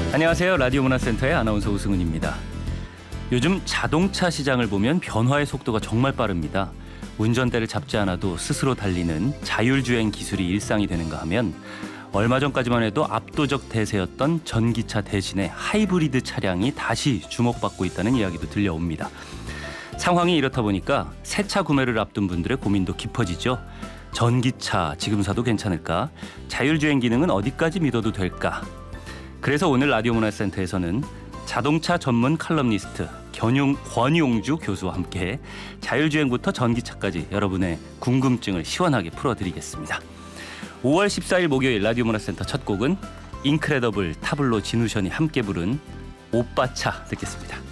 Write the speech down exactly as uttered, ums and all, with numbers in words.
안녕하세요. 라디오 문화센터의 아나운서 우승훈입니다. 요즘 자동차 시장을 보면 변화의 속도가 정말 빠릅니다. 운전대를 잡지 않아도 스스로 달리는 자율주행 기술이 일상이 되는가 하면 얼마 전까지만 해도 압도적 대세였던 전기차 대신에 하이브리드 차량이 다시 주목받고 있다는 이야기도 들려옵니다. 상황이 이렇다 보니까 새 차 구매를 앞둔 분들의 고민도 깊어지죠. 전기차 지금 사도 괜찮을까? 자율주행 기능은 어디까지 믿어도 될까? 그래서 오늘 라디오 문화센터에서는 자동차 전문 칼럼니스트 견용, 권용주 교수와 함께 자율주행부터 전기차까지 여러분의 궁금증을 시원하게 풀어드리겠습니다. 오월 십사일 목요일 라디오 문화센터 첫 곡은 인크레더블 타블로 진우션이 함께 부른 오빠차 듣겠습니다.